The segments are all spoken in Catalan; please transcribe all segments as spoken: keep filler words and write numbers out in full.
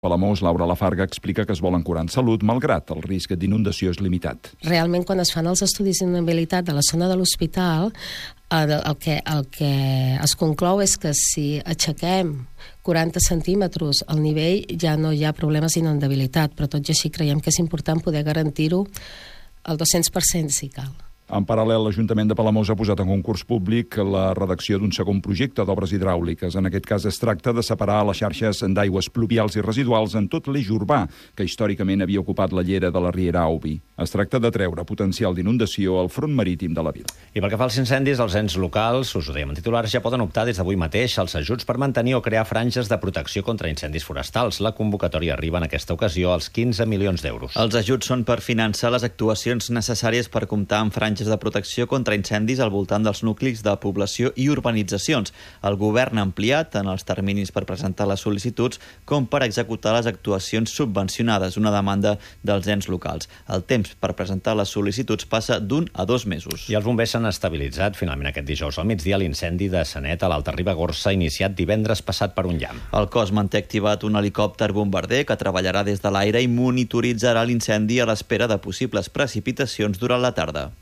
Palamós, Laura Lafarga, explica que es volen curar en salut, malgrat el risc d'inundació és limitat. Realment, quan es fan els estudis d'inundabilitat de la zona de l'hospital, el, el, que, el que es conclou és que si aixequem quaranta centímetres al nivell ja no hi ha problemes d'inundabilitat, però tot i així creiem que és important poder garantir-ho al dos-cents per cent si cal. En paral·lel, l'Ajuntament de Palamós ha posat en concurs públic la redacció d'un segon projecte d'obres hidràuliques. En aquest cas es tracta de separar les xarxes d'aigües pluvials i residuals en tot l'eix urbà, que històricament havia ocupat la llera de la Riera Aubi. Es tracta de treure potencial d'inundació al front marítim de la vila. I pel que fa als incendis, els ens locals, us ho dèiem en titulars, ja poden optar des d'avui mateix als ajuts per mantenir o crear franges de protecció contra incendis forestals. La convocatòria arriba en aquesta ocasió als quinze milions d'euros. Els ajuts són per finançar les actuacions necessàries per comptar amb franges de protecció contra incendis al voltant dels nuclis de població i urbanitzacions. El govern ha ampliat tant els terminis per presentar les sol·licituds com per executar les actuacions subvencionades, una demanda dels ens locals. El temps per presentar les sol·licituds passa d'un a dos mesos. I els bombers s'han estabilitzat finalment aquest dijous al migdia l'incendi de Sanet a l'Alta Ribagorça, iniciat divendres passat per un llamp. El cos manté activat un helicòpter bombarder que treballarà des de l'aire i monitoritzarà l'incendi a l'espera de possibles precipitacions durant la tarda.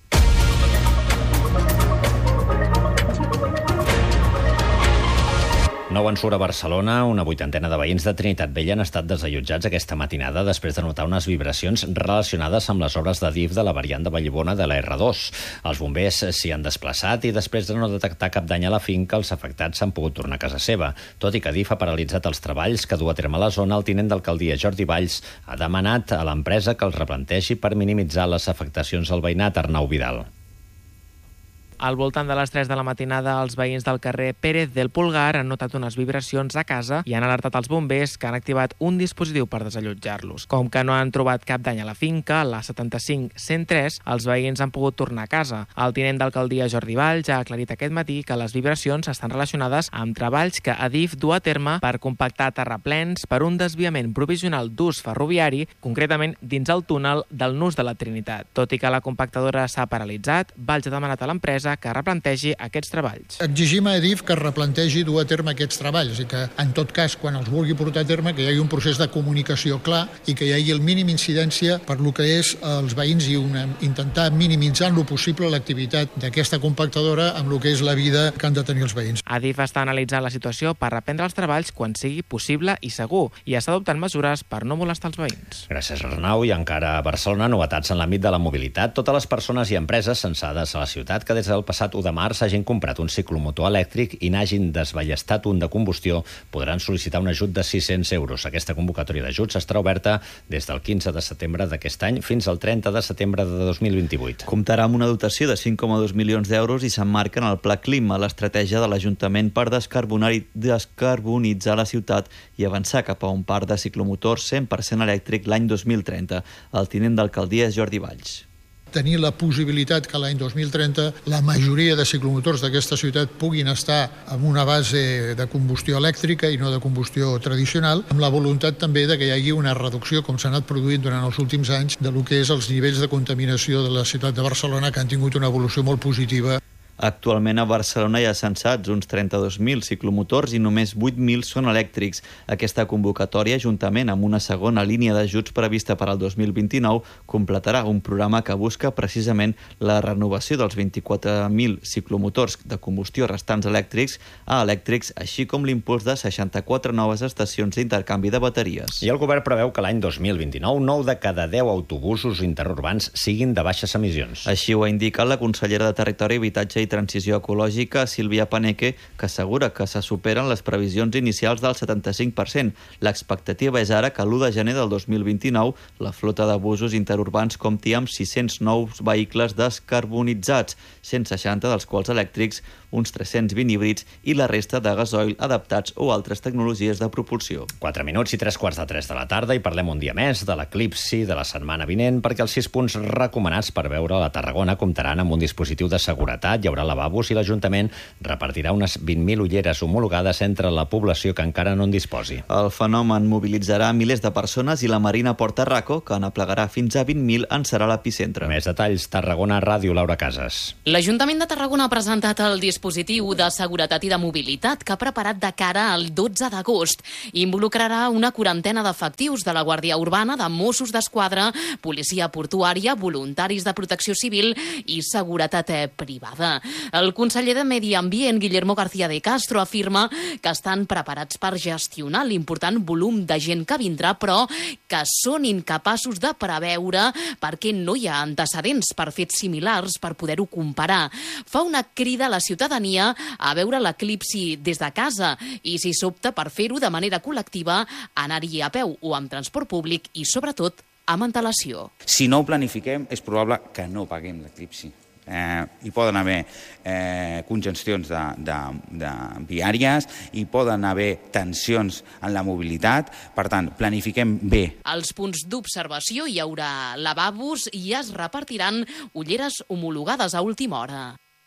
Nou en surt a Barcelona, una vuitantena de veïns de Trinitat Vella han estat desallotjats aquesta matinada després de notar unes vibracions relacionades amb les obres de D I F de la variant de Vallibona de la erre dos. Els bombers s'hi han desplaçat i després de no detectar cap dany a la finca, els afectats s'han pogut tornar a casa seva. Tot i que D I F ha paralitzat els treballs que du a terme a la zona, el tinent d'alcaldia Jordi Valls ha demanat a l'empresa que els replantegi per minimitzar les afectacions al veïnat. Arnau Vidal. Al voltant de les tres de la matinada, els veïns del carrer Pérez del Pulgar han notat unes vibracions a casa i han alertat els bombers, que han activat un dispositiu per desallotjar-los. Com que no han trobat cap dany a la finca, la setanta-cinc cent tres, els veïns han pogut tornar a casa. El tinent d'alcaldia Jordi Valls ha aclarit aquest matí que les vibracions estan relacionades amb treballs que A D I F du a terme per compactar terraplens per un desviament provisional d'ús ferroviari, concretament dins el túnel del Nus de la Trinitat. Tot i que la compactadora s'ha paralitzat, Valls ha demanat a l'empresa que replantegi aquests treballs. Exigim a A D I F que replantegi dur a terme aquests treballs i que, en tot cas, quan els vulgui portar a terme, que hi hagi un procés de comunicació clar i que hi hagi el mínim incidència per lo que és els veïns i una, intentar minimitzar en lo possible l'activitat d'aquesta compactadora amb lo que és la vida que han de tenir els veïns. A D I F està analitzant la situació per reprendre els treballs quan sigui possible i segur i està adoptant mesures per no molestar els veïns. Gràcies, Arnau. I encara a Barcelona, novetats en l'àmbit de la mobilitat. Totes les persones i empreses censades a la ciutat que des del passat u de març hagin comprat un ciclomotor elèctric i n'hagin desballestat un de combustió podran sol·licitar un ajut de sis-cents euros. Aquesta convocatòria d'ajuts estarà oberta des del quinze de setembre d'aquest any fins al trenta de setembre de dos mil vint-i-vuit. Comptarà amb una dotació de cinc coma dos milions d'euros i s'emmarca en el Pla Clima, l'estratègia de l'Ajuntament per descarbonitzar la ciutat i avançar cap a un parc de ciclomotors cent per cent elèctric l'any dos mil trenta. El tinent d'alcaldia és Jordi Valls. Tenir la possibilitat que l'any dos mil trenta la majoria de ciclomotors d'aquesta ciutat puguin estar amb una base de combustió elèctrica i no de combustió tradicional, amb la voluntat també de que hi hagi una reducció, com s'ha anat produint durant els últims anys, de lo que és els nivells de contaminació de la ciutat de Barcelona, que han tingut una evolució molt positiva. Actualment a Barcelona hi ha censats uns trenta-dos mil ciclomotors i només vuit mil són elèctrics. Aquesta convocatòria, juntament amb una segona línia d'ajuts prevista per al dos mil vint-i-nou, completarà un programa que busca precisament la renovació dels vint-i-quatre mil ciclomotors de combustió restants elèctrics a elèctrics, així com l'impuls de seixanta-quatre noves estacions d'intercanvi de bateries. I el govern preveu que l'any dos mil vint-i-nou nou de cada deu autobusos interurbans siguin de baixes emissions. Així ho ha indicat la consellera de Territori, Habitatge i Transició Ecològica, Sílvia Paneque, que assegura que se superen les previsions inicials del setanta-cinc per cent. L'expectativa és ara que l'u de gener del dos mil vint-i-nou la flota de busos interurbans compti amb sis-cents nous vehicles descarbonitzats, cent seixanta dels quals elèctrics, uns tres-cents vint híbrids i la resta de gasoil adaptats o altres tecnologies de propulsió. Quatre minuts i tres quarts de tres de la tarda i parlem un dia més de l'eclipsi de la setmana vinent, perquè els sis punts recomanats per veure a la Tarragona comptaran amb un dispositiu de seguretat. Hi haurà inaugurar lavabos i l'Ajuntament repartirà unes vint mil ulleres homologades entre la població que encara no en disposi. El fenomen mobilitzarà milers de persones i la Marina Porta Raco, que n'aplegarà fins a vint mil, en serà l'epicentre. Més detalls, Tarragona Ràdio, Laura Casas. L'Ajuntament de Tarragona ha presentat el dispositiu de seguretat i de mobilitat que ha preparat de cara al dotze d'agost. Involucrarà una quarantena d'efectius de la Guàrdia Urbana, de Mossos d'Esquadra, policia portuària, voluntaris de protecció civil i seguretat privada. El conseller de Medi Ambient, Guillermo García de Castro, afirma que estan preparats per gestionar l'important volum de gent que vindrà, però que són incapaços de preveure perquè no hi ha antecedents per fets similars per poder-ho comparar. Fa una crida a la ciutadania a veure l'eclipsi des de casa i, si s'opta per fer-ho de manera col·lectiva, anar-hi a peu o amb transport públic i, sobretot, amb antelació. Si no ho planifiquem, és probable que no paguem l'eclipsi. Eh, hi poden haver eh, congestions de, de, de viàries, hi poden haver tensions en la mobilitat, per tant, planifiquem bé. Als punts d'observació hi haurà lavabos i es repartiran ulleres homologades a última hora.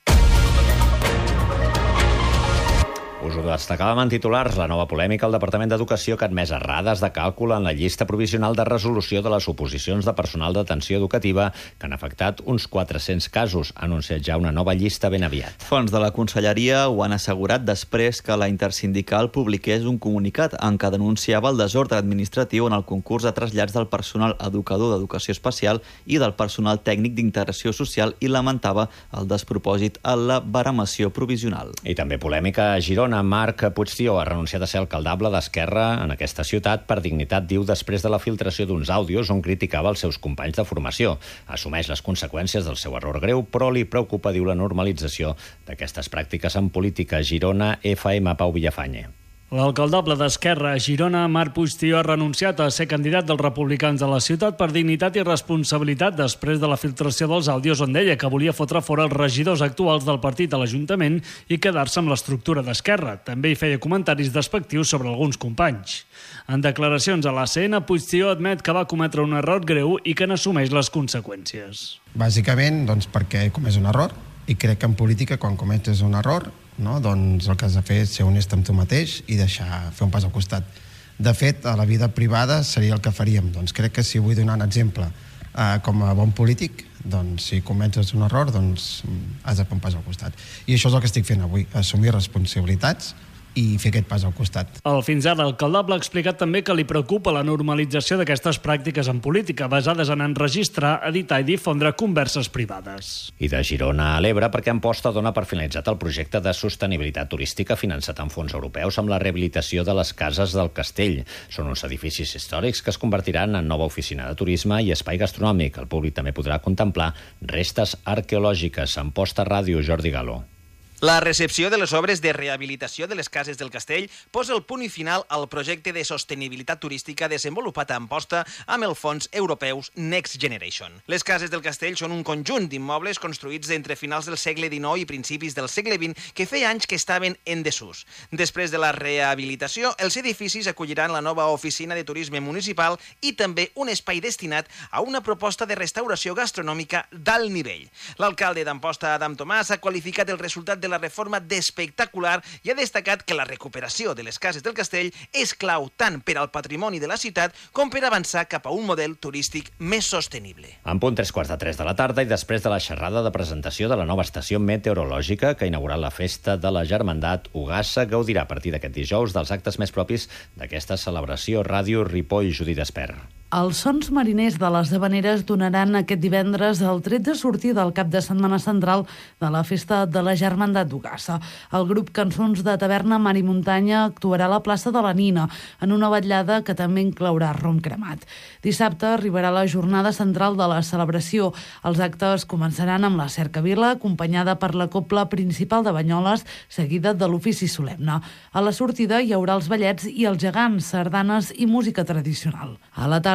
Us ho destacàvem en titulars, la nova polèmica al Departament d'Educació que ha admès errades de càlcul en la llista provisional de resolució de les oposicions de personal d'atenció educativa que han afectat uns quatre-cents casos. Ha anunciat ja una nova llista ben aviat. Fonts de la Conselleria ho han assegurat després que la intersindical publiqués un comunicat en què denunciava el desordre administratiu en el concurs de trasllats del personal educador d'educació especial i del personal tècnic d'integració social i lamentava el despropòsit en la baremació provisional. I també polèmica a Girona. Marc Puigtió ha renunciat a ser alcaldable d'Esquerra en aquesta ciutat per dignitat, diu, després de la filtració d'uns àudios on criticava els seus companys de formació. Assumeix les conseqüències del seu error greu, però li preocupa, diu, la normalització d'aquestes pràctiques en política. Girona, F M, Pau Villafañe. L'alcaldable d'Esquerra a Girona, Marc Puigtió, ha renunciat a ser candidat dels republicans de la ciutat per dignitat i responsabilitat després de la filtració dels àudios on deia que volia fotre fora els regidors actuals del partit a l'Ajuntament i quedar-se amb l'estructura d'Esquerra. També hi feia comentaris despectius sobre alguns companys. En declaracions a l'A C N, Puigtió admet que va cometre un error greu i que n'assumeix les conseqüències. Bàsicament, doncs, perquè he comès un error i crec que en política, quan cometes un error, no, doncs el que has de fer és ser honest amb tu mateix i deixar fer un pas al costat. De fet, a la vida privada seria el que faríem. Doncs crec que si vull donar un exemple eh, com a bon polític, doncs si cometes un error, doncs has de fer un pas al costat. I això és el que estic fent avui, assumir responsabilitats i fer aquest pas al costat. El fins ara alcaldable ha explicat també que li preocupa la normalització d'aquestes pràctiques en política, basades en enregistrar, editar i difondre converses privades. I de Girona a l'Ebre, perquè Amposta dona per finalitzat el projecte de sostenibilitat turística finançat amb fons europeus amb la rehabilitació de les cases del Castell. Són uns edificis històrics que es convertiran en nova oficina de turisme i espai gastronòmic. El públic també podrà contemplar restes arqueològiques. Amposta Ràdio, Jordi Galó. La recepció de les obres de rehabilitació de les cases del Castell posa el punt i final al projecte de sostenibilitat turística desenvolupat a Amposta amb els fons europeus Next Generation. Les cases del Castell són un conjunt d'immobles construïts entre finals del segle dinou i principis del segle vint que feia anys que estaven en desús. Després de la rehabilitació, els edificis acolliran la nova oficina de turisme municipal i també un espai destinat a una proposta de restauració gastronòmica d'alt nivell. L'alcalde d'Amposta, Adam Tomàs, ha qualificat el resultat de la reforma d'espectacular i ha destacat que la recuperació de les cases del Castell és clau tant per al patrimoni de la ciutat com per avançar cap a un model turístic més sostenible. En punt tres quarts de tres de la tarda i després de la xerrada de presentació de la nova estació meteorològica que ha inaugurat la festa de la Germandat, Ugassa gaudirà a partir d'aquest dijous dels actes més propis d'aquesta celebració. Ràdio Ripoll, Judit Espert. Els sons mariners de les Havaneres donaran aquest divendres el tret de sortir del cap de setmana central de la festa de la Germandat d'Ugassa. El grup Cançons de Taverna Mar i Muntanya actuarà a la plaça de la Nina en una vetllada que també inclourà rom cremat. Dissabte arribarà la jornada central de la celebració. Els actes començaran amb la cercavila, acompanyada per la cobla principal de Banyoles, seguida de l'ofici solemne. A la sortida hi haurà els ballets i els gegants, sardanes i música tradicional. A la tarda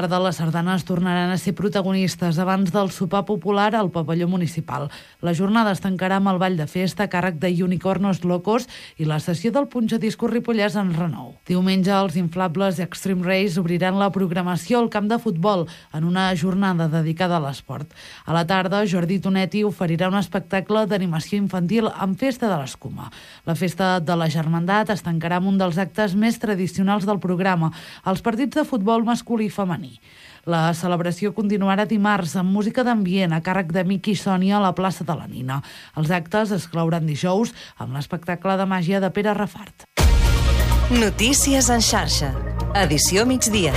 tarda, les sardanes tornaran a ser protagonistes abans del sopar popular al pavelló municipal. La jornada es tancarà amb el ball de festa a càrrec de Unicornos Locos i la sessió del Punxadiscos Ripollès en renou. Diumenge, els inflables Extreme Race obriran la programació al camp de futbol en una jornada dedicada a l'esport. A la tarda, Jordi Tonetti oferirà un espectacle d'animació infantil amb Festa de l'Escuma. La Festa de la Germandat es tancarà amb un dels actes més tradicionals del programa, els partits de futbol masculí i femení. La celebració continuarà dimarts amb música d'ambient a càrrec de Miqui i Sònia a la plaça de la Nina. Els actes es clouran dijous amb l'espectacle de màgia de Pere Rafart. Notícies en xarxa. Edició migdia.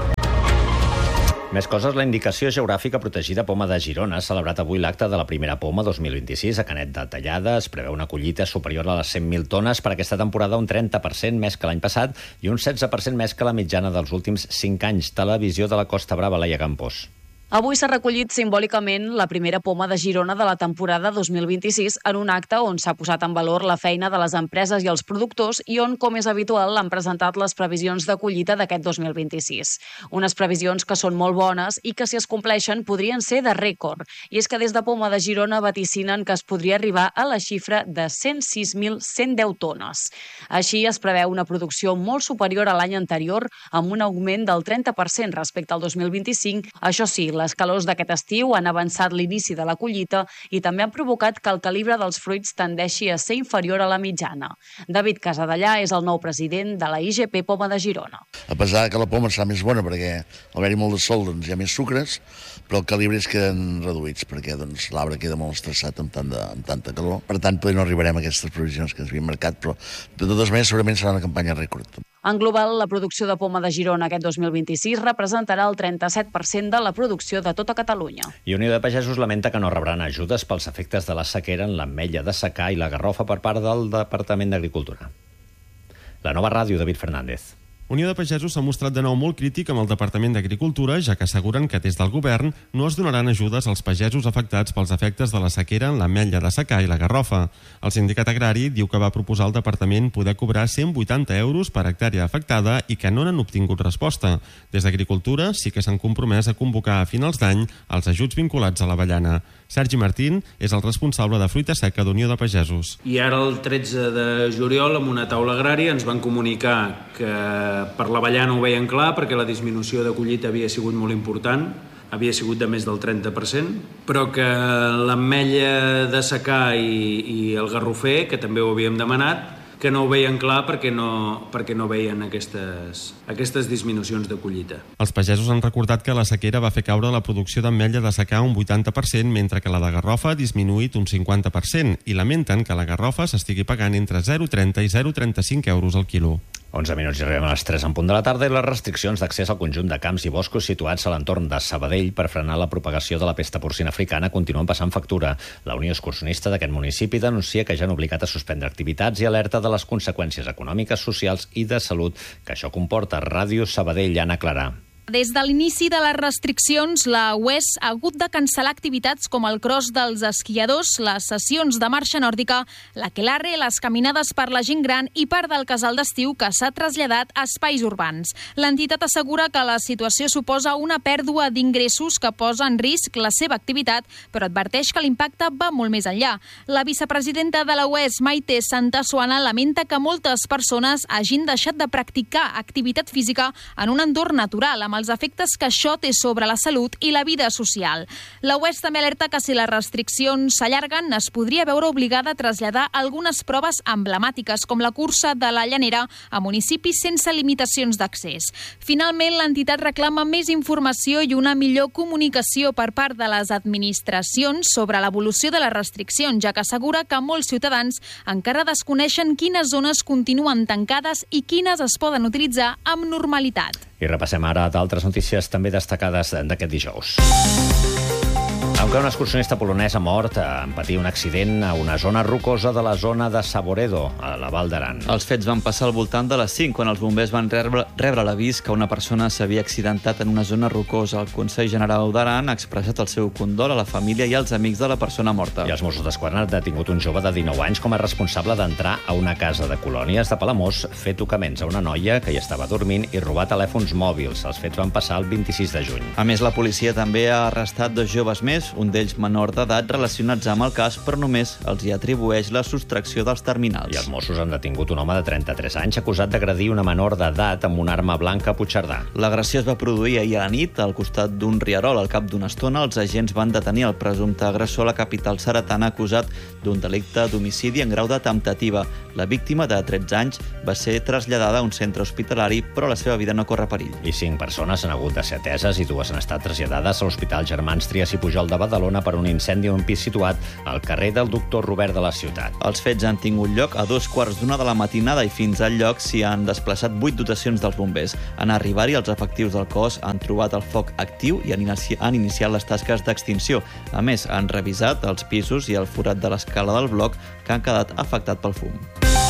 Més coses, la indicació geogràfica protegida Poma de Girona ha celebrat avui l'acte de la primera poma dos mil vint-i-sis a Canet de Tallada. Es preveu una collita superior a les cent mil tones per aquesta temporada, un trenta per cent més que l'any passat i un setze per cent més que la mitjana dels últims cinc anys. Televisió de la Costa Brava, Laia Campos. Avui s'ha recollit simbòlicament la primera poma de Girona de la temporada dos mil vint-i-sis en un acte on s'ha posat en valor la feina de les empreses i els productors i on, com és habitual, han presentat les previsions de collita d'aquest dos mil vint-i-sis. Unes previsions que són molt bones i que, si es compleixen, podrien ser de rècord. I és que des de Poma de Girona vaticinen que es podria arribar a la xifra de cent sis mil cent deu tones. Així, es preveu una producció molt superior a l'any anterior, amb un augment del trenta per cent respecte al dos mil vint-i-cinc. Això sí, les calors d'aquest estiu han avançat l'inici de la collita i també han provocat que el calibre dels fruits tendeixi a ser inferior a la mitjana. David Casadellà és el nou president de la I G P Poma de Girona. A pesar que la poma serà més bona perquè al haver-hi molt de sol doncs, hi ha més sucres, però els calibres queden reduïts perquè doncs, l'arbre queda molt estressat amb, tant de, amb tanta calor. Per tant, no arribarem a aquestes previsions que ens havien marcat, però de totes maneres segurament serà una campanya rècord. En global, la producció de poma de Girona aquest dos mil vint-i-sis representarà el trenta-set per cent de la producció de tota Catalunya. I Unió de Pagesos lamenta que no rebran ajudes pels efectes de la sequera en l'ametlla de secà i la garrofa per part del Departament d'Agricultura. La Nova Ràdio, David Fernández. Unió de Pagesos s'ha mostrat de nou molt crític amb el Departament d'Agricultura, ja que asseguren que des del govern no es donaran ajudes als pagesos afectats pels efectes de la sequera en l'ametlla de secà i la garrofa. El sindicat agrari diu que va proposar al departament poder cobrar cent vuitanta euros per hectàrea afectada i que no n'han obtingut resposta. Des d'Agricultura sí que s'han compromès a convocar a finals d'any els ajuts vinculats a l'avellana. Sergi Martín és el responsable de fruita seca d'Unió de Pagesos. I ara el tretze de juliol, amb una taula agrària, ens van comunicar que per l'avellana ho veien clar perquè la disminució de collita havia sigut molt important, havia sigut de més del trenta per cent, però que l'ametlla de secà i, i el garrofer, que també ho havíem demanat, que no ho veien clar perquè no, perquè no veien aquestes, aquestes disminucions de collita. Els pagesos han recordat que la sequera va fer caure la producció d'ametlla de secà un vuitanta per cent, mentre que la de garrofa ha disminuït un cinquanta per cent, i lamenten que la garrofa s'estigui pagant entre zero coma trenta i zero coma trenta-cinc euros al quilo. onze minuts i arribem a les tres en punt de la tarda i les restriccions d'accés al conjunt de camps i boscos situats a l'entorn de Sabadell per frenar la propagació de la pesta porcina africana continuen passant factura. La Unió Excursionista d'aquest municipi denuncia que ja han obligat a suspendre activitats i alerta de les conseqüències econòmiques, socials i de salut que això comporta. Ràdio Sabadell, Anna Clarà. Des de l'inici de les restriccions, la U E S ha hagut de cancel·lar activitats com el cross dels esquiadors, les sessions de marxa nòrdica, l'aquelarre, les caminades per la gent gran i part del casal d'estiu que s'ha traslladat a espais urbans. L'entitat assegura que la situació suposa una pèrdua d'ingressos que posa en risc la seva activitat, però adverteix que l'impacte va molt més enllà. La vicepresidenta de la U E S, Maite Santasoana, lamenta que moltes persones hagin deixat de practicar activitat física en un entorn natural, amb els efectes que això té sobre la salut i la vida social. La U E S també alerta que si les restriccions s'allarguen es podria veure obligada a traslladar algunes proves emblemàtiques com la cursa de la Llanera a municipis sense limitacions d'accés. Finalment, l'entitat reclama més informació i una millor comunicació per part de les administracions sobre l'evolució de les restriccions, ja que assegura que molts ciutadans encara desconeixen quines zones continuen tancades i quines es poden utilitzar amb normalitat. I repassem ara d'altres notícies també destacades d'aquest dijous. Aunque un excursionista polonès ha mort en patir un accident a una zona rocosa de la zona de Saboredo, a la Val d'Aran. Els fets van passar al voltant de les cinc, quan els bombers van rebre, rebre l'avís que una persona s'havia accidentat en una zona rocosa. El Consell General d'Aran ha expressat el seu condol a la família i als amics de la persona morta. I els Mossos d'Esquadra han detingut un jove de dinou anys com a responsable d'entrar a una casa de colònies de Palamós, fer tocaments a una noia que hi estava dormint i robar telèfons mòbils. Els fets van passar el vint-i-sis de juny. A més, la policia també ha arrestat dos joves més, un d'ells menor d'edat, relacionats amb el cas, però només els hi atribueix la sostracció dels terminals. I els Mossos han detingut un home de trenta-tres anys acusat d'agredir una menor d'edat amb una arma blanca a Puigcerdà. L'agressió es va produir ahir a la nit al costat d'un rierol. Al cap d'una estona, els agents van detenir el presumpte agressor a la capital seretana, acusat d'un delicte d'homicidi en grau de temptativa. La víctima, de tretze anys, va ser traslladada a un centre hospitalari, però la seva vida no corre perill. I cinc persones han hagut de ser ateses i dues han estat traslladades a l'Hospital Germans Trias i Pujol de Badalona per un incendi en un pis situat al carrer del Doctor Robert de la ciutat. Els fets han tingut lloc a dos quarts d'una de la matinada i fins al lloc s'hi han desplaçat vuit dotacions dels bombers. En arribar-hi, els efectius del cos han trobat el foc actiu i han, inici han iniciat les tasques d'extinció. A més, han revisat els pisos i el forat de l'escala del bloc que han quedat afectat pel fum.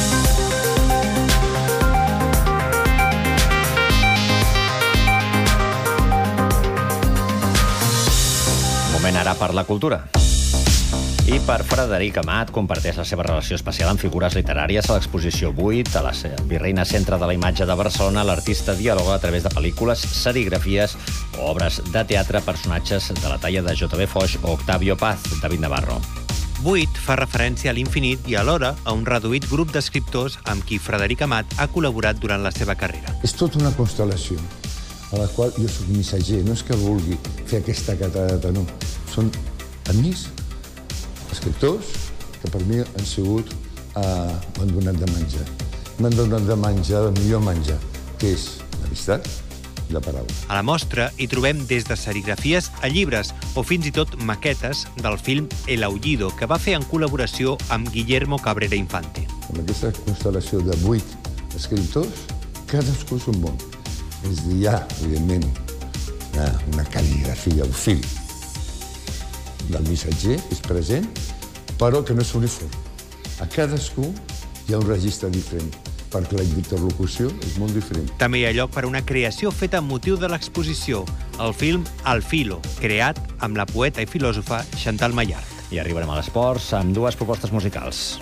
Moment ara per la cultura. I per Frederic Amat comparteix la seva relació especial amb figures literàries a l'exposició vuit a la Virreina Centre de la Imatge de Barcelona. L'artista dialoga a través de pel·lícules, serigrafies o obres de teatre personatges de la talla de J B Foix o Octavio Paz, David Navarro. vuit fa referència a l'infinit i alhora a un reduït grup d'escriptors amb qui Frederic Amat ha col·laborat durant la seva carrera. És tota una constel·lació a la qual jo soc missatger. No és que vulgui fer aquesta catarata, no. Són amics, escriptors, que per mi han sigut, eh, m'han donat de menjar. M'han donat de menjar el millor menjar, que és l'amistat i la paraula. A la mostra hi trobem des de serigrafies a llibres o fins i tot maquetes del film El Aullido, que va fer en col·laboració amb Guillermo Cabrera Infante. Amb aquesta constel·lació de vuit escriptors, cadascú és un món. És dir, hi ha, evidentment, una cal·ligrafia, un fil del missatger, que és present, però que no és uniforme. A cadascú hi ha un registre diferent, perquè la interlocució és molt diferent. També hi ha lloc per a una creació feta amb motiu de l'exposició, el film Al filo, creat amb la poeta i filòsofa Chantal Maillard. I arribarem a l'esports amb dues propostes musicals.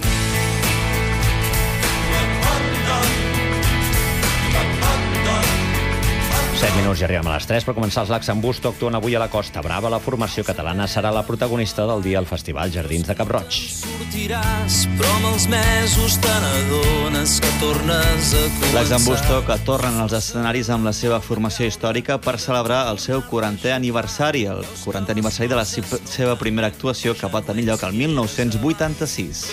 set minuts i arribem a les tres per començar els Laxambusto. Actuen avui a la Costa Brava. La formació catalana serà la protagonista del dia al Festival Jardins de Cap Roig. Sortiràs, però amb els mesos te n'adones que tornes a començar. Laxambusto, que tornen als escenaris amb la seva formació històrica per celebrar el seu quarantè aniversari, el quarantè aniversari de la seva primera actuació, que va tenir lloc el mil nou-cents vuitanta-sis.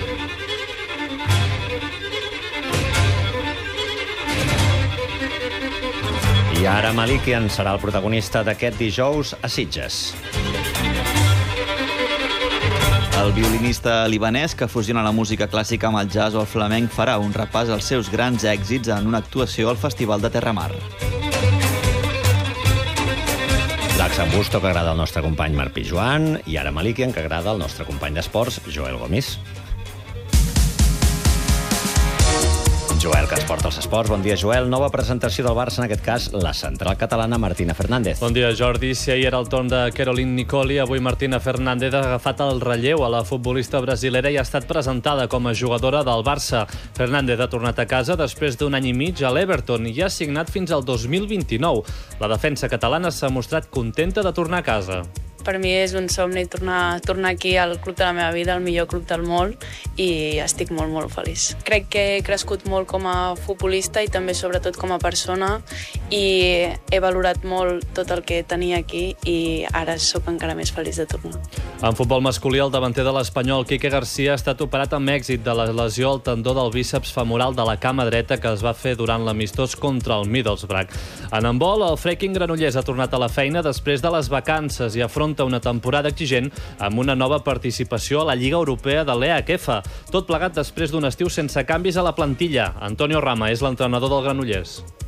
I ara Malikian serà el protagonista d'aquest dijous a Sitges. El violinista libanès, que fusiona la música clàssica amb el jazz o el flamenc, farà un repàs als seus grans èxits en una actuació al Festival de Terramar. Laxambusto, que agrada al nostre company Marc Pijuan, i ara Malikian, que agrada al nostre company d'esports, Joel Gomis. Joel, que ens porta els esports. Bon dia, Joel. Nova presentació del Barça, en aquest cas, la central catalana Martina Fernández. Bon dia, Jordi. Si ahir era el torn de Caroline Nicoli, avui Martina Fernández ha agafat el relleu a la futbolista brasilera i ha estat presentada com a jugadora del Barça. Fernández ha tornat a casa després d'un any i mig a l'Everton i ha signat fins al dos mil vint-i-nou. La defensa catalana s'ha mostrat contenta de tornar a casa. Per mi és un somni tornar, tornar aquí al club de la meva vida, el millor club del món, i estic molt, molt feliç. Crec que he crescut molt com a futbolista i també sobretot com a persona, i he valorat molt tot el que tenia aquí i ara sóc encara més feliç de tornar. En futbol masculí, el davanter de l'Espanyol, Quique García, ha estat operat amb èxit de la lesió al tendó del bíceps femoral de la cama dreta que es va fer durant l'amistós contra el Middlesbrough. En handbol, el Freaking Granollers ha tornat a la feina després de les vacances i afronta una temporada exigent amb una nova participació a la Lliga Europea de l'E H F. Tot plegat després d'un estiu sense canvis a la plantilla. Antonio Rama és l'entrenador del Granollers.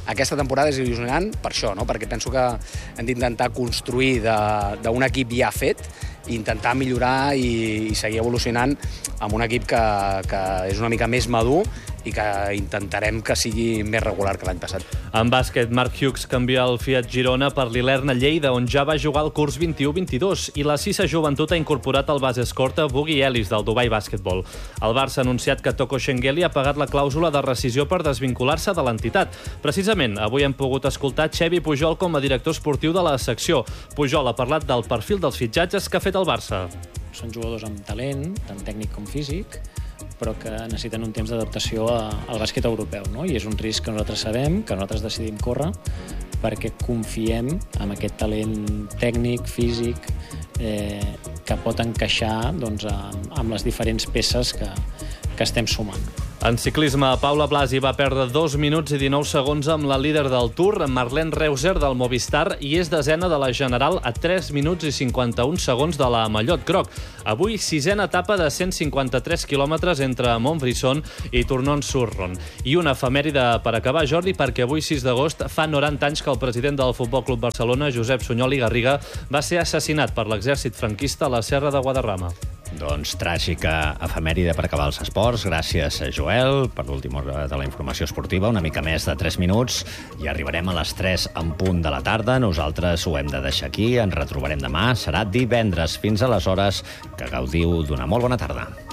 aquesta temporada és il·lusionant per això, no? Perquè penso que hem d'intentar construir d'un equip ja fet i intentar millorar i, i seguir evolucionant amb un equip que, que és una mica més madur i que intentarem que sigui més regular que l'any passat. En bàsquet, Marc Hughes canvia el Fiat Girona per l'Ilerna Lleida, on ja va jugar el curs vint-i-u vint-i-dos, i la Cisa Joventut ha incorporat el base escorta Boogie Ellis del Dubai Basketball. El Barça ha anunciat que Toko Shengheli ha pagat la clàusula de rescisió per desvincular-se de l'entitat. Precisament, avui hem pogut escoltar Xevi Pujol com a director esportiu de la secció. Pujol ha parlat del perfil dels fitxatges que ha fet el Barça. Són jugadors amb talent, tant tècnic com físic, però que necessiten un temps d'adaptació al bàsquet europeu, no? I és un risc que nosaltres sabem, que nosaltres decidim córrer, perquè confiem en aquest talent tècnic, físic, eh, que pot encaixar doncs, amb, amb les diferents peces que, que estem sumant. En ciclisme, Paula Blasi va perdre dos minuts i dinou segons amb la líder del Tour, Marlene Reuser, del Movistar, i és desena de la General a tres minuts i cinquanta-un segons de la Mallot Groc. Avui, sisena etapa de cent cinquanta-tres quilòmetres entre Montbrison i Tournon-sur-Rhône. I una efemèride per acabar, Jordi, perquè avui, sis d'agost, fa noranta anys que el president del Futbol Club Barcelona, Josep Sunyol i Garriga, va ser assassinat per l'exèrcit franquista a la Serra de Guadarrama. Doncs tràgica efemèride per acabar els esports. Gràcies, Joel, per l'últim hora de la informació esportiva. Una mica més de tres minuts i arribarem a les tres en punt de la tarda. Nosaltres ho hem de deixar aquí. Ens retrobarem demà. Serà divendres. Fins aleshores, que gaudiu d'una molt bona tarda.